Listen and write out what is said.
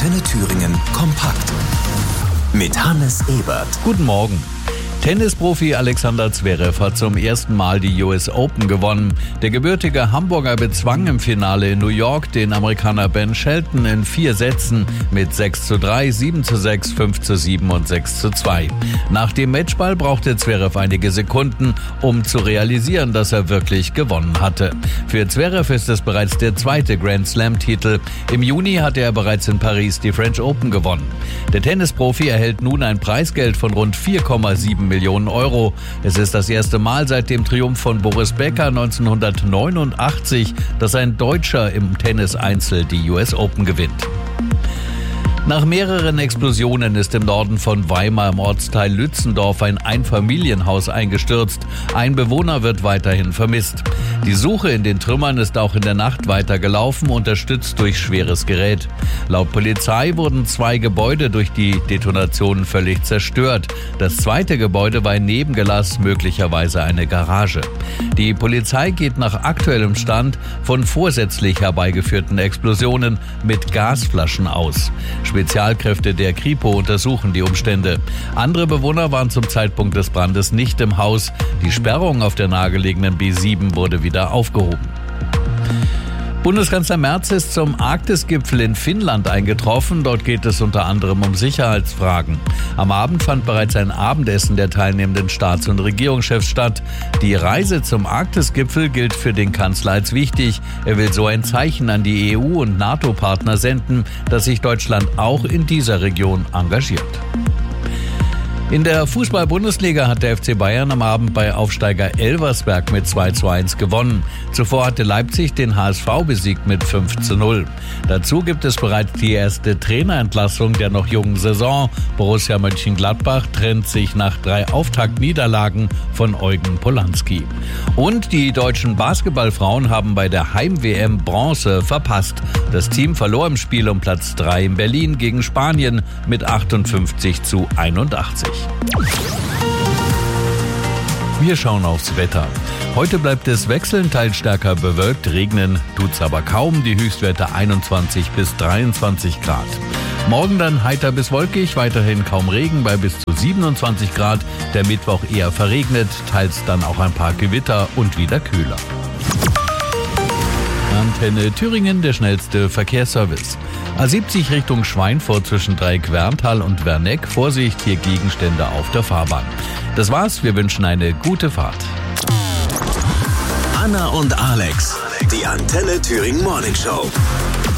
Antenne Thüringen kompakt. Mit Hannes Ebert. Guten Morgen. Tennisprofi Alexander Zverev hat zum ersten Mal die US Open gewonnen. Der gebürtige Hamburger bezwang im Finale in New York den Amerikaner Ben Shelton in 4 Sätzen mit 6:3, 7:6, 5:7 und 6:2. Nach dem Matchball brauchte Zverev einige Sekunden, um zu realisieren, dass er wirklich gewonnen hatte. Für Zverev ist es bereits der zweite Grand Slam-Titel. Im Juni hatte er bereits in Paris die French Open gewonnen. Der Tennisprofi erhält nun ein Preisgeld von rund 4,7 Millionen Euro. Es ist das erste Mal seit dem Triumph von Boris Becker 1989, dass ein Deutscher im Tennis-Einzel die US Open gewinnt. Nach mehreren Explosionen ist im Norden von Weimar im Ortsteil Lützendorf ein Einfamilienhaus eingestürzt. Ein Bewohner wird weiterhin vermisst. Die Suche in den Trümmern ist auch in der Nacht weitergelaufen, unterstützt durch schweres Gerät. Laut Polizei wurden 2 Gebäude durch die Detonationen völlig zerstört. Das zweite Gebäude war ein Nebengelass, möglicherweise eine Garage. Die Polizei geht nach aktuellem Stand von vorsätzlich herbeigeführten Explosionen mit Gasflaschen aus. Spezialkräfte der Kripo untersuchen die Umstände. Andere Bewohner waren zum Zeitpunkt des Brandes nicht im Haus. Die Sperrung auf der nahegelegenen B7 wurde wieder aufgehoben. Bundeskanzler Merz ist zum Arktisgipfel in Finnland eingetroffen. Dort geht es unter anderem um Sicherheitsfragen. Am Abend fand bereits ein Abendessen der teilnehmenden Staats- und Regierungschefs statt. Die Reise zum Arktisgipfel gilt für den Kanzler als wichtig. Er will so ein Zeichen an die EU- und NATO-Partner senden, dass sich Deutschland auch in dieser Region engagiert. In der Fußball-Bundesliga hat der FC Bayern am Abend bei Aufsteiger Elversberg mit 2:1 gewonnen. Zuvor hatte Leipzig den HSV besiegt mit 5:0. Dazu gibt es bereits die erste Trainerentlassung der noch jungen Saison. Borussia Mönchengladbach trennt sich nach 3 Auftaktniederlagen von Eugen Polanski. Und die deutschen Basketballfrauen haben bei der Heim-WM Bronze verpasst. Das Team verlor im Spiel um Platz 3 in Berlin gegen Spanien mit 58:81. Wir schauen aufs Wetter. Heute bleibt es wechselnd, teils stärker bewölkt, regnen tut's aber kaum, die Höchstwerte 21 bis 23 Grad. Morgen dann heiter bis wolkig, weiterhin kaum Regen bei bis zu 27 Grad, der Mittwoch eher verregnet, teils dann auch ein paar Gewitter und wieder kühler. Antenne Thüringen, der schnellste Verkehrsservice. A70 Richtung Schweinfurt zwischen Dreieck-Werntal und Werneck. Vorsicht, hier Gegenstände auf der Fahrbahn. Das war's, wir wünschen eine gute Fahrt. Anna und Alex, die Antenne Thüringen Morning Show.